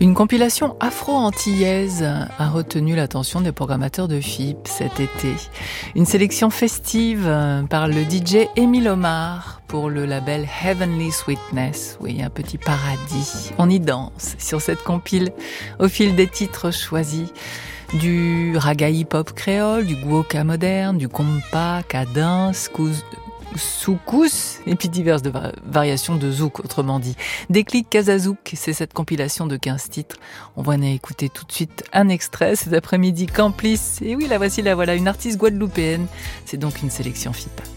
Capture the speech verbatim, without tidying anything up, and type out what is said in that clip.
Une compilation afro-antillaise a retenu l'attention des programmateurs de F I P cet été. Une sélection festive par le D J Émile Omar pour le label Heavenly Sweetness. Oui, un petit paradis. On y danse sur cette compile au fil des titres choisis. Du raga hip-hop créole, du guoka moderne, du compa, cadence, couz... soukous et puis diverses de va- variations de zouk, autrement dit. Déclic Kazazouk, c'est cette compilation de quinze titres. On va en écouter tout de suite un extrait cet après-midi. Camplis, et oui, la voici, la voilà, une artiste guadeloupéenne. C'est donc une sélection F I P.